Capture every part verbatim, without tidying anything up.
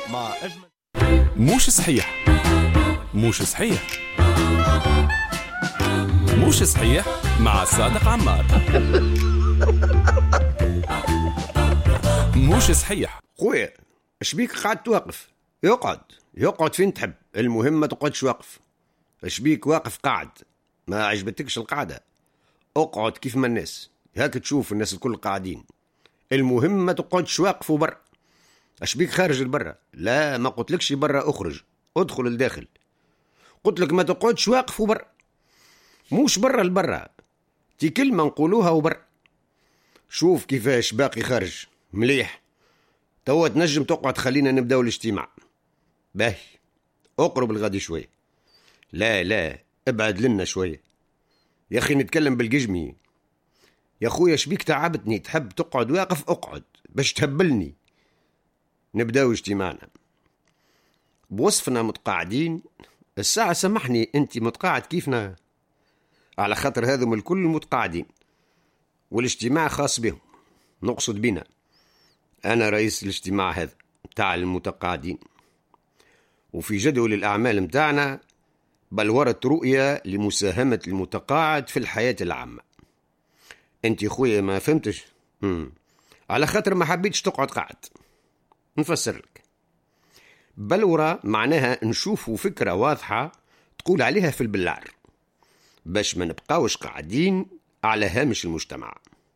مع أجمل. موش صحيح موش صحيح موش صحيح مع صادق عمار. موش صحيح. خويا اش بيك قاعد توقف؟ يقعد يقعد فين تحب، المهم ما تقعدش واقف. اش بيك واقف قاعد؟ ما عجبتكش القعدة؟ اقعد كيف ما الناس، هاك تشوف الناس الكل قاعدين. المهم ما تقعدش واقف وبر. اش بيك خارج البرة؟ لا ما قلتلكش برا، اخرج ادخل الداخل. قلت لك ما تقعدش واقف وبر، موش برا البرة، تي كلمة نقولوها وبر. شوف كيفاش باقي خارج مليح. توا تنجم تقعد، خلينا نبداو الاجتماع. باهي اقرب الغادي شوية. لا لا ابعد لنا شوية يا اخي، نتكلم بالقجمي. يا خويا شبيك تعبتني، تحب تقعد واقف اقعد باش تهبلني. نبداو اجتماعنا بوصفنا متقاعدين. الساعة سامحني انت متقاعد كيفنا، على خاطر هذم الكل متقاعدين والاجتماع خاص بهم. نقصد بنا أنا رئيس الاجتماع هذا متاع المتقاعدين، وفي جدول الأعمال متاعنا بلورة رؤية لمساهمة المتقاعد في الحياة العامة. انت خويا ما فهمتش؟ مم. على خاطر ما حبيتش تقعد قاعد. نفسر لك. بلورة معناها نشوفوا فكرة واضحة تقول عليها في البلار، باش ما نبقاوش قاعدين على هامش المجتمع.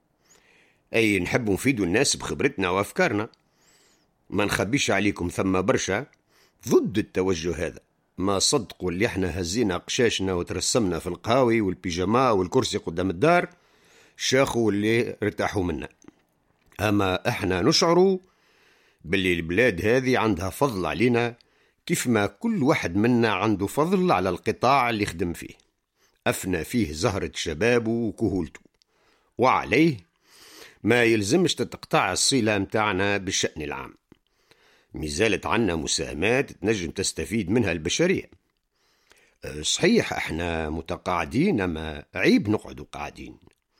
أي نحب نفيدوا الناس بخبرتنا وأفكارنا. ما نخبيش عليكم ثم برشا ضد التوجه هذا، ما صدقوا اللي احنا هزينا قشاشنا وترسمنا في القهاوي والبيجاما والكرسي قدام الدار، شاخوا اللي ارتاحوا منا. أما احنا نشعروا باللي البلاد هذه عندها فضل علينا، كيف ما كل واحد منا عنده فضل على القطاع اللي خدم فيه، أفنى فيه زهرة شبابه وكهولته، وعليه ما يلزمش تتقطع الصلة متاعنا بالشأن العام. مازالت عنا مساهمات تنجم تستفيد منها البشرية. صحيح احنا متقاعدين، اما عيب نقعدوا قاعدين،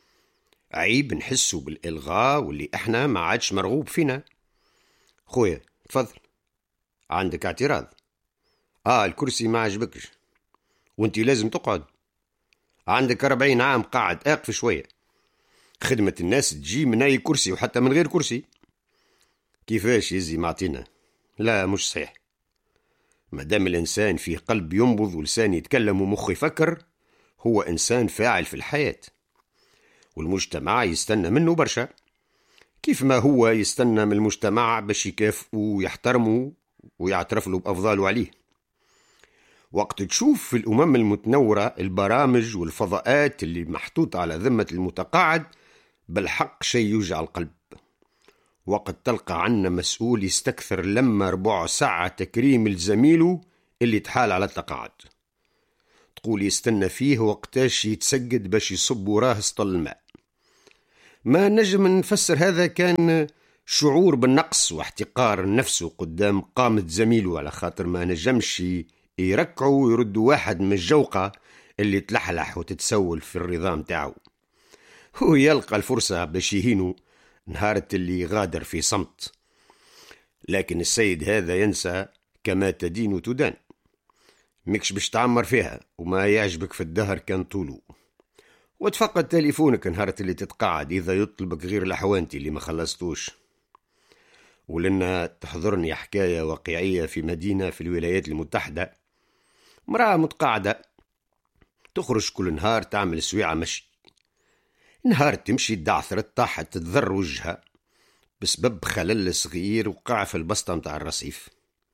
عيب نحسوا بالإلغاء واللي احنا ما عادش مرغوب فينا. خويا تفضل، عندك اعتراض؟ اه الكرسي ما عجبكش وانتي لازم تقعد؟ عندك أربعين عام قاعد، اقف شوية. خدمة الناس تجي من أي كرسي وحتى من غير كرسي. كيفاش يزي معطينا؟ لا مش صحيح. مادام الإنسان فيه قلب ينبض ولسان يتكلم ومخ يفكر، هو إنسان فاعل في الحياة، والمجتمع يستنى منه برشا، كيف ما هو يستنى من المجتمع باش يكافئه ويحترمه ويعترف له بأفضاله عليه. وقت تشوف في الأمم المتنورة البرامج والفضاءات اللي محطوط على ذمة المتقاعد، بالحق شيء يوجع القلب. وقت تلقى عنا مسؤول يستكثر لما ربع ساعة تكريم الزميل اللي تحال على التقاعد، تقول يستنى فيه وقتاش يتسجد باش يصب وراه سطل الماء. ما نجم نفسر هذا كان شعور بالنقص واحتقار نفسه قدام قامة زميله، على خاطر ما نجمش يركعوا ويردوا واحد من الجوقة اللي تلحلح وتتسول في الرضا متاعه. هو يلقى الفرصة باش يهينه نهارة اللي غادر في صمت. لكن السيد هذا ينسى كما تدين تدان، مكش باش تعمر فيها وما يعجبك في الدهر كان طوله. وتفقد تليفونك نهارة اللي تتقاعد إذا يطلبك غير الأحوانتي اللي ما خلصتوش. ولنا تحضرني حكاية واقعية في مدينة في الولايات المتحدة. مرأة متقاعدة تخرج كل نهار تعمل سويعة مشي، نهار تمشي دعثرت طاحت تذر وجهها بسبب خلل صغير وقع في البسطة متاع الرصيف.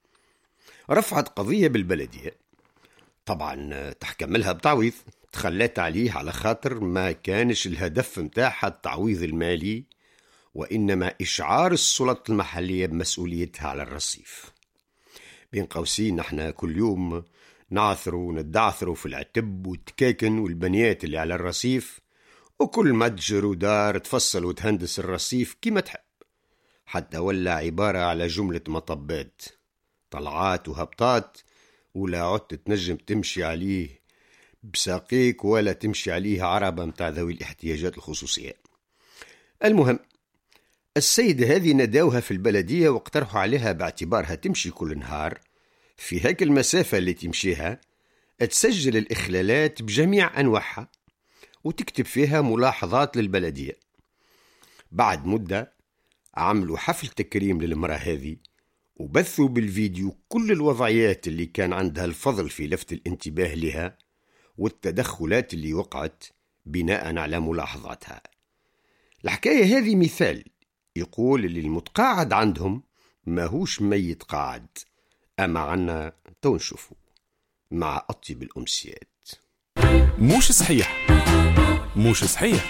رفعت قضية بالبلدية، طبعا تحكملها بتعويض، تخلت عليه على خاطر ما كانش الهدف متاعها التعويض المالي، وإنما إشعار السلطة المحلية بمسؤوليتها على الرصيف. بين قوسين نحن كل يوم نعثروا وندعثروا في العتب والتكاكن والبنيات اللي على الرصيف، وكل متجر ودار تفصل وتهندس الرصيف كما تحب، حتى ولا عبارة على جملة مطبات، طلعات وهبطات، ولا عدت تنجم تمشي عليه بساقيك ولا تمشي عليه عربة متاع ذوي الاحتياجات الخصوصية. المهم السيدة هذه نداوها في البلدية واقترحوا عليها باعتبارها تمشي كل نهار في هاك المسافة اللي تمشيها تسجل الإخلالات بجميع أنواعها وتكتب فيها ملاحظات للبلدية. بعد مدة عملوا حفل تكريم للمرأة هذه وبثوا بالفيديو كل الوضعيات اللي كان عندها الفضل في لفت الانتباه لها والتدخلات اللي وقعت بناء على ملاحظاتها. الحكاية هذه مثال يقول اللي المتقاعد عندهم ماهوش ميت قاعد، أما عنا تو نشوفوا مع أطيب الأمسيات. موش صحيح موش صحيح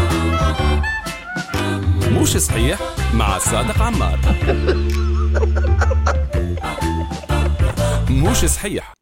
موش صحيح مع صادق عمار. موش صحيح.